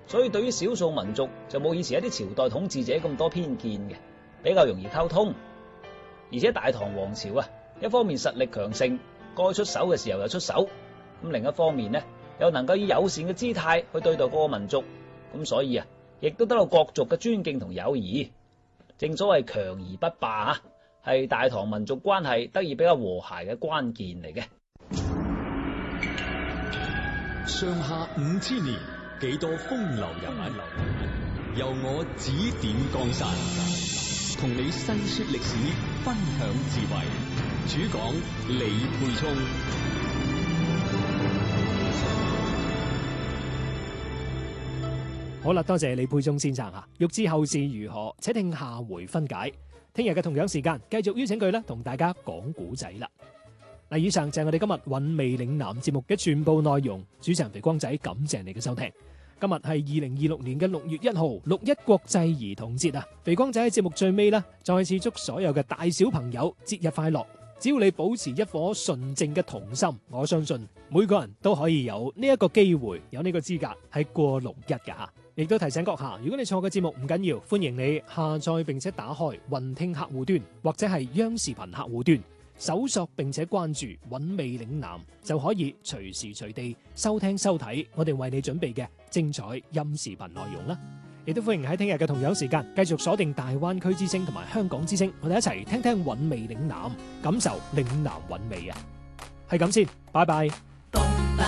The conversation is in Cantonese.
所以對於少數民族就冇以前一啲朝代統治者咁多偏見嘅，比較容易溝通。而且大唐王朝啊，一方面實力強盛，該出手嘅時候又出手，咁另一方面呢，又能夠以友善嘅姿態去對待各個民族，咁所以啊，亦都得到各族嘅尊敬同友誼。正所謂強而不霸啊，係大唐民族關係得以比較和諧嘅關鍵嚟嘅。 上下5000年，幾多風流人物，由我指點江山，同你細說歷史，分享智慧。主講李沛聰。 好啦，多謝李沛聰先生啊！欲知後事如何，且聽下回分解。聽日嘅同樣時間，繼續邀請佢同大家講古仔啦。嗱，以上就係我哋今日韻味嶺南節目嘅全部內容。主持人肥光仔，感謝你嘅收聽。今日係2026年嘅6月1號，6·1國際兒童節啊！肥光仔喺節目最尾呢，再次祝所有嘅大小朋友節日快樂。只要你保持一顆純正嘅童心，我相信每個人都可以有呢一個機會，有呢個資格係過6·1㗎吓。亦都提醒閣下，如果你錯過節目唔緊要，歡迎你下載並且打開雲聽客戶端或者係央視頻客戶端，搜索並且關注韻味嶺南，就可以隨時隨地收聽收睇我哋為你準備嘅精彩音視頻內容啦。亦都歡迎喺聽日嘅同樣時間繼續鎖定大灣區之聲同埋香港之聲，我哋一齊聽聽韻味嶺南，感受嶺南韻味啊！係咁先，拜拜。